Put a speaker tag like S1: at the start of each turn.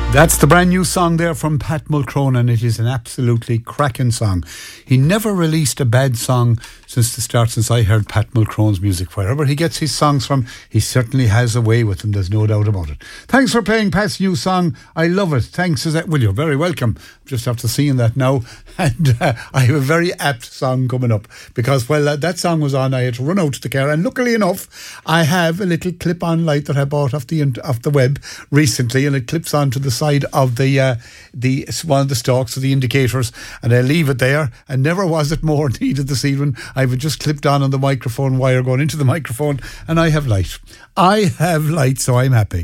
S1: That's the brand new song there from Pat Mulchrone, and it is an absolutely cracking song. He never released a bad song since I heard Pat Mulchrone's music. Wherever he gets his songs from, he certainly has a way with them, there's no doubt about it. Thanks for playing Pat's new song. I love it. Thanks, well, you're very welcome. Just after seeing that now, and I have a very apt song coming up, because that song was on, I had to run out to the car, and luckily enough I have a little clip-on light that I bought off the web recently, and it clips onto the side of the one of the stalks of the indicators, and I leave it there, and never was it more needed this evening. I would just clipped on the microphone wire going into the microphone, and I have light, so I'm happy.